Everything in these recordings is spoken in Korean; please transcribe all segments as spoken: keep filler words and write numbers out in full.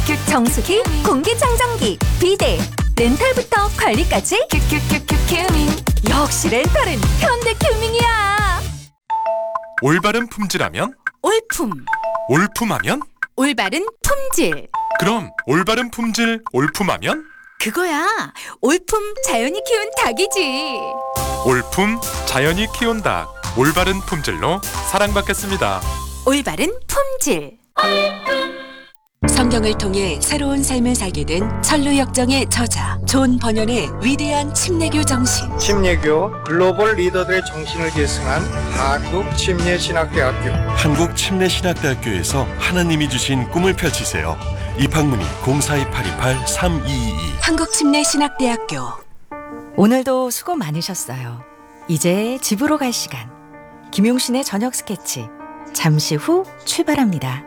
정수기, 공기청정기, 비데, 렌탈부터 관리까지 큐큐큐큐 역시 렌탈은 현대큐밍이야. 올바른 품질하면? 올품. 올품하면? 올바른 품질. 그럼 올바른 품질 올품하면? 그거야. 올품 자연이 키운 닭이지. 올품 자연이 키운 닭. 올바른 품질로 사랑받겠습니다. 올바른 품질. 성경을 통해 새로운 삶을 살게 된 천루역정의 저자 존 번연의 위대한 침례교 정신. 침례교 글로벌 리더들의 정신을 계승한 한국침례신학대학교. 한국침례신학대학교에서 하나님이 주신 꿈을 펼치세요. 입학문의 공사이팔이팔 삼이이이. 한국침례신학대학교. 오늘도 수고 많으셨어요. 이제 집으로 갈 시간. 김용신의 저녁 스케치 잠시 후 출발합니다.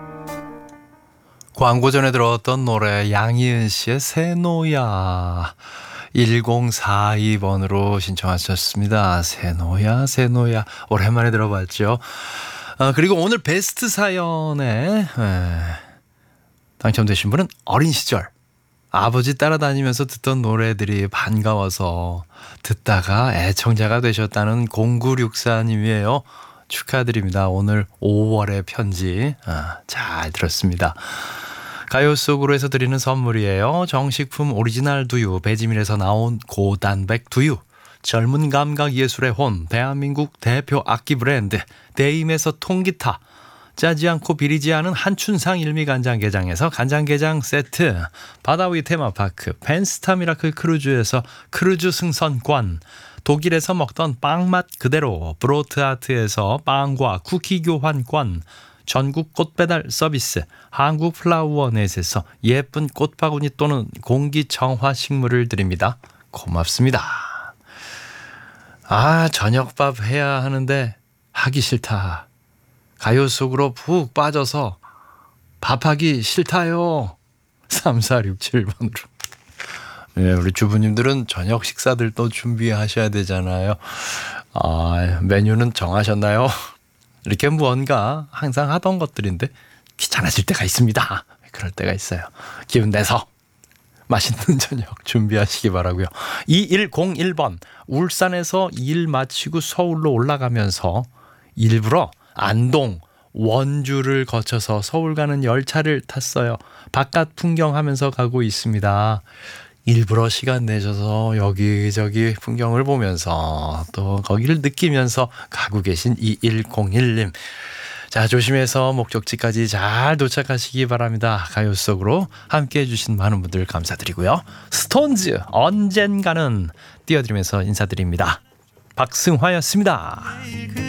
광고 전에 들었던 노래 양희은 씨의 새노야. 일공사이 번으로 신청하셨습니다. 새노야 새노야 오랜만에 들어봤죠. 아, 그리고 오늘 베스트 사연에 에, 당첨되신 분은 어린 시절 아버지 따라다니면서 듣던 노래들이 반가워서 듣다가 애청자가 되셨다는 공구육사님이에요. 축하드립니다. 오늘 오월의 편지 아, 잘 들었습니다. 가요 속으로 해서 드리는 선물이에요. 정식품 오리지널 두유 배지밀에서 나온 고단백 두유, 젊은 감각 예술의 혼 대한민국 대표 악기 브랜드 데임에서 통기타, 짜지 않고 비리지 않은 한춘상 일미간장게장에서 간장게장 세트, 바다위 테마파크 펜스타 미라클 크루즈에서 크루즈 승선권, 독일에서 먹던 빵맛 그대로 브로트아트에서 빵과 쿠키 교환권, 전국 꽃배달 서비스 한국플라워넷에서 예쁜 꽃바구니 또는 공기청화 식물을 드립니다. 고맙습니다. 아, 저녁밥 해야 하는데 하기 싫다. 가요 속으로 푹 빠져서 밥하기 싫다요. 삼사육칠 번으로. 네, 우리 주부님들은 저녁 식사들도 준비하셔야 되잖아요. 아, 메뉴는 정하셨나요? 이렇게 무언가 항상 하던 것들인데 귀찮아질 때가 있습니다. 그럴 때가 있어요. 기운 내서 맛있는 저녁 준비하시기 바라고요. 이일공일 번 울산에서 일 마치고 서울로 올라가면서 일부러 안동, 원주를 거쳐서 서울 가는 열차를 탔어요. 바깥 풍경하면서 가고 있습니다. 일부러 시간 내셔서 여기저기 풍경을 보면서 또 거기를 느끼면서 가고 계신 이일공일 님. 자, 조심해서 목적지까지 잘 도착하시기 바랍니다. 가요 속으로 함께해 주신 많은 분들 감사드리고요. 스톤즈 언젠가는 띄워드리면서 인사드립니다. 박승화였습니다.